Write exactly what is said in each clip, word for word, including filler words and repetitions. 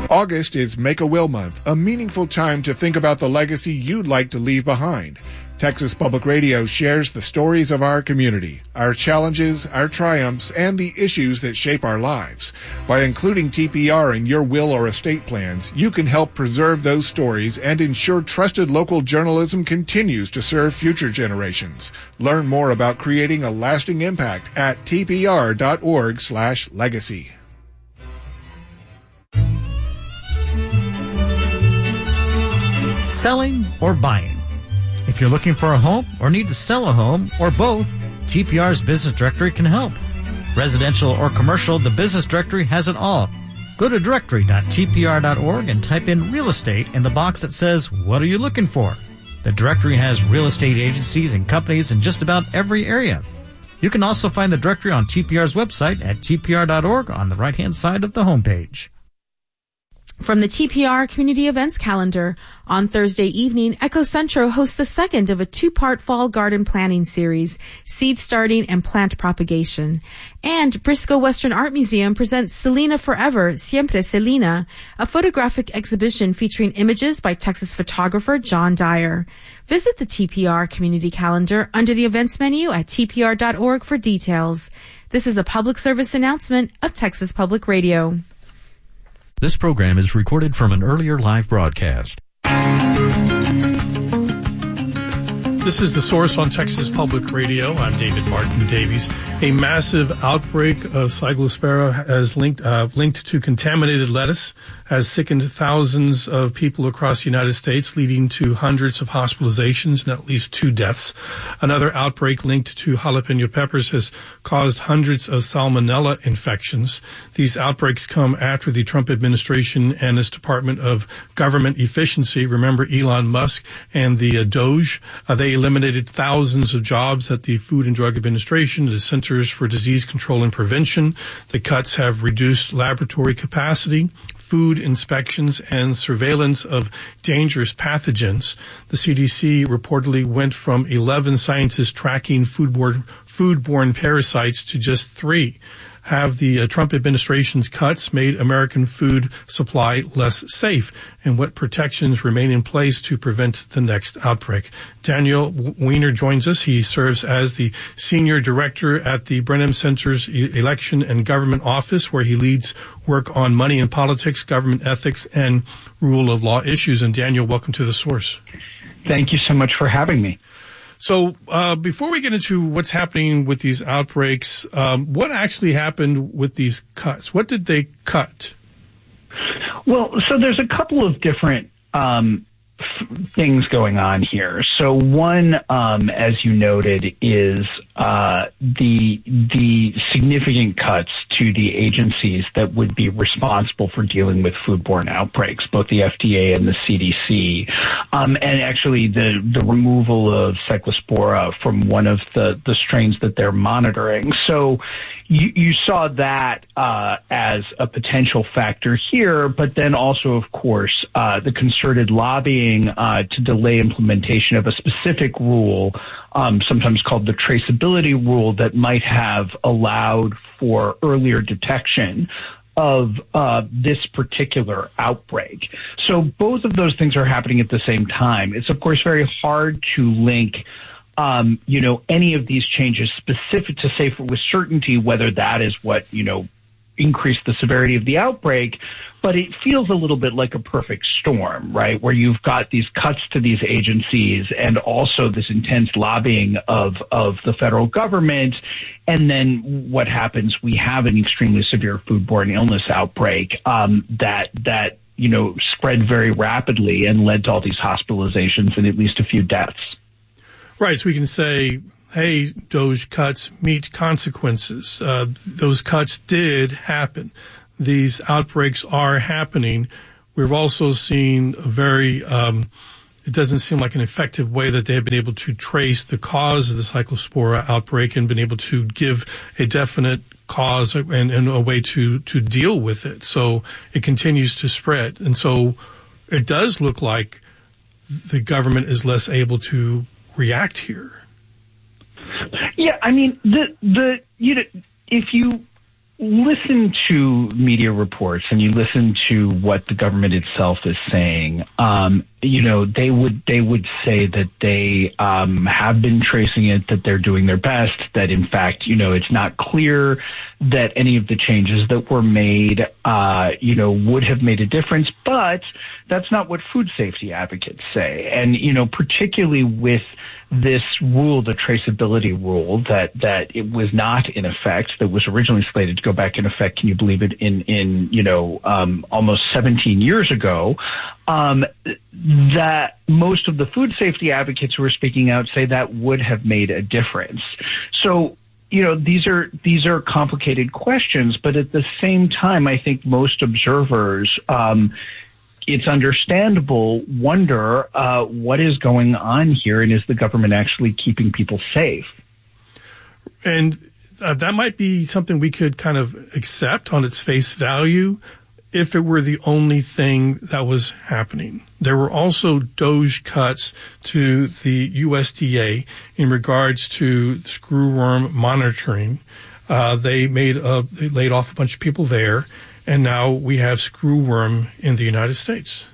August is Make-A-Will Month, a meaningful time to think about the legacy you'd like to leave behind. Texas Public Radio shares the stories of our community, our challenges, our triumphs, and the issues that shape our lives. By including T P R in your will or estate plans, you can help preserve those stories and ensure trusted local journalism continues to serve future generations. Learn more about creating a lasting impact at T P R dot org slash legacy. Selling or buying? If you're looking for a home or need to sell a home or both, T P R's Business Directory can help. Residential or commercial, the Business Directory has it all. Go to directory dot T P R dot org and type in real estate in the box that says, what are you looking for? The directory has real estate agencies and companies in just about every area. You can also find the directory on T P R's website at T P R dot org on the right-hand side of the homepage. From the T P R Community Events Calendar, on Thursday evening, Echo Centro hosts the second of a two-part fall garden planting series, Seed Starting and Plant Propagation. And Briscoe Western Art Museum presents Selena Forever, Siempre Selena, a photographic exhibition featuring images by Texas photographer John Dyer. Visit the T P R Community Calendar under the events menu at T P R dot org for details. This is a public service announcement of Texas Public Radio. This program is recorded from an earlier live broadcast. This is The Source on Texas Public Radio. I'm David Martin Davies. A massive outbreak of Cyclospora has linked, uh, linked to contaminated lettuce has sickened thousands of people across the United States, leading to hundreds of hospitalizations and at least two deaths. Another outbreak linked to jalapeno peppers has caused hundreds of salmonella infections. These outbreaks come after the Trump administration and its Department of Government Efficiency, remember Elon Musk and the uh, Doge, uh, they eliminated thousands of jobs at the Food and Drug Administration, the Centers for Disease Control and Prevention. The cuts have reduced laboratory capacity, food inspections, and surveillance of dangerous pathogens. The C D C reportedly went from eleven scientists tracking foodborne, foodborne parasites to just three. Have the uh, Trump administration's cuts made American food supply less safe? And what protections remain in place to prevent the next outbreak? Daniel Weiner joins us. He serves as the Senior Director at the Brenham Center's Election and Government Office, where he leads work on money and politics, government ethics, and rule of law issues. And Daniel, welcome to The Source. Thank you so much for having me. So uh before we get into what's happening with these outbreaks, um, what actually happened with these cuts? What did they cut? Well, so there's a couple of different um, f- things going on here. So one, um, as you noted, is uh, the the significant cuts to the agencies that would be responsible for dealing with foodborne outbreaks, both the F D A and the C D C, um, and actually the, the removal of Cyclospora from one of the, the strains that they're monitoring. So you, you saw that uh, as a potential factor here, but then also, of course, uh, the concerted lobbying uh, to delay implementation of a specific rule, um, sometimes called the traceability rule, that might have allowed for earlier detection of uh, this particular outbreak. So both of those things are happening at the same time. It's, of course, very hard to link um, you know, any of these changes specific to say for with certainty whether that is what, you know, increased the severity of the outbreak, but it feels a little bit like a perfect storm, right? Where you've got these cuts to these agencies and also this intense lobbying of, of the federal government. And then what happens? We have an extremely severe foodborne illness outbreak, um, that, that, you know, spread very rapidly and led to all these hospitalizations and at least a few deaths. Right. So we can say, hey, Doge cuts meet consequences. Uh, those cuts did happen. These outbreaks are happening. We've also seen a very, um, it doesn't seem like an effective way that they have been able to trace the cause of the Cyclospora outbreak and been able to give a definite cause and, and a way to, to deal with it. So it continues to spread. And so it does look like the government is less able to react here. Yeah, I mean, the, the, you know, if you listen to media reports and you listen to what the government itself is saying, um, you know, they would they would say that they um, have been tracing it, that they're doing their best, that in fact, you know, it's not clear that any of the changes that were made, uh, you know, would have made a difference. But that's not what food safety advocates say. And, you know, particularly with this rule, the traceability rule, that, that it was not in effect, that was originally slated to go back in effect, can you believe it, in, in you know, um, almost seventeen years ago, um, that most of the food safety advocates who are speaking out say that would have made a difference. So, you know, these are these are complicated questions, but at the same time, I think most observers, um, it's understandable, wonder uh, what is going on here, and is the government actually keeping people safe? And uh, that might be something we could kind of accept on its face value if it were the only thing that was happening. There were also DOGE cuts to the U S D A in regards to screwworm monitoring. Uh, they made a, they laid off a bunch of people there. And now we have screwworm in the United States.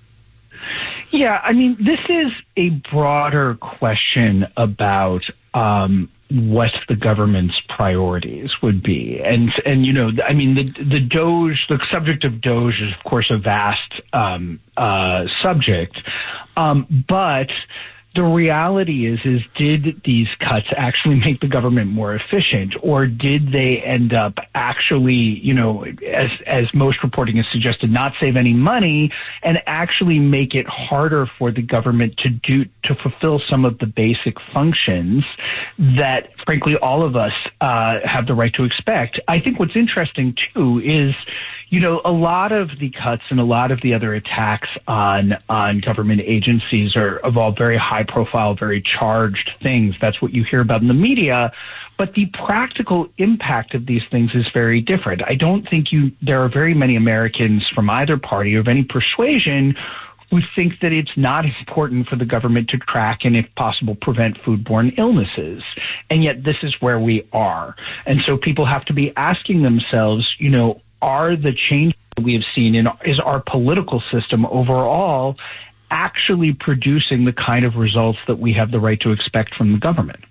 Yeah, I mean, this is a broader question about um, what the government's priorities would be. And, and you know, I mean, the, the DOGE, the subject of DOGE is, of course, a vast um, uh, subject. Um, but the reality is, is did these cuts actually make the government more efficient, or did they end up actually, you know, as as most reporting has suggested, not save any money and actually make it harder for the government to do to fulfill some of the basic functions that, frankly, all of us uh, have the right to expect? I think what's interesting too is, you know, a lot of the cuts and a lot of the other attacks on on government agencies are of all very high profile, very charged things. That's what you hear about in the media. But the practical impact of these things is very different. I don't think you there are very many Americans from either party or of any persuasion who think that it's not important for the government to track and, if possible, prevent foodborne illnesses. And yet this is where we are. And so people have to be asking themselves, you know, are the changes that we have seen in is our political system overall actually producing the kind of results that we have the right to expect from the government?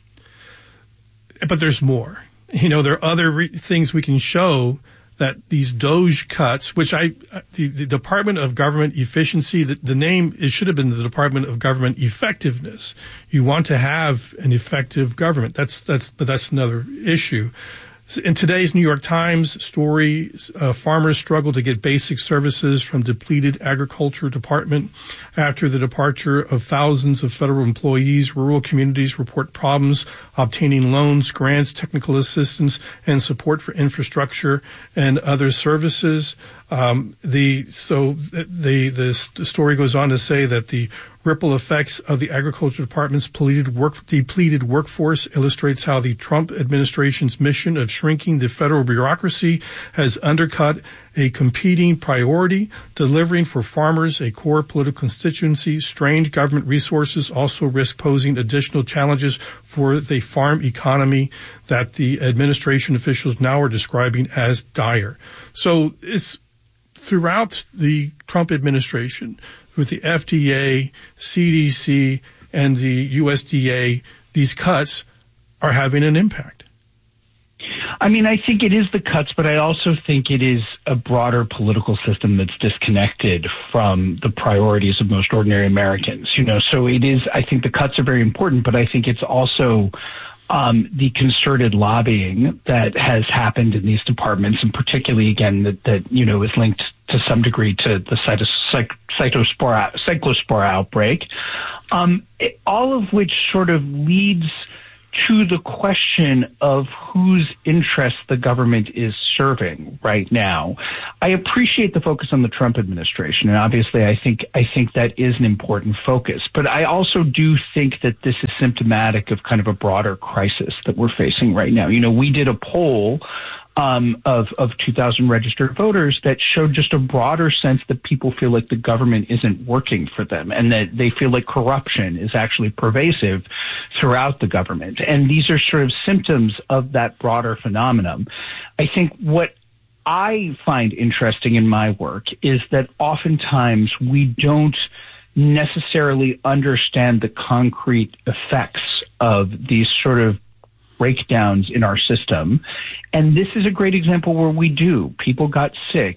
But there's more. You know, there are other re- things we can show that these DOGE cuts, which I, the, the Department of Government Efficiency, the, the name, it should have been the Department of Government Effectiveness. You want to have an effective government. That's, that's, but that's another issue. In today's New York Times story, uh, farmers struggle to get basic services from depleted agriculture department. After the departure of thousands of federal employees, rural communities report problems obtaining loans, grants, technical assistance, and support for infrastructure and other services. Um, the so the, the the story goes on to say that the ripple effects of the agriculture department's depleted, work, depleted workforce illustrates how the Trump administration's mission of shrinking the federal bureaucracy has undercut a competing priority, delivering for farmers a core political constituency. Strained government resources also risk posing additional challenges for the farm economy that the administration officials now are describing as dire. So it's throughout the Trump administration, with the F D A, C D C, and the U S D A, these cuts are having an impact. I mean, I think it is the cuts, but I also think it is a broader political system that's disconnected from the priorities of most ordinary Americans. You know, so it is, I think the cuts are very important, but I think it's also um, the concerted lobbying that has happened in these departments, and particularly, again, that, that you know, is linked to some degree to the cytos- cytospora, cyclospora outbreak, um, it, all of which sort of leads to the question of whose interests the government is serving right now. I appreciate the focus on the Trump administration, and obviously I think I think that is an important focus. But I also do think that this is symptomatic of kind of a broader crisis that we're facing right now. You know, we did a poll um, of, of two thousand registered voters that showed just a broader sense that people feel like the government isn't working for them and that they feel like corruption is actually pervasive throughout the government. And these are sort of symptoms of that broader phenomenon. I think what I find interesting in my work is that oftentimes we don't necessarily understand the concrete effects of these sort of breakdowns in our system. And this is a great example where we do. People got sick.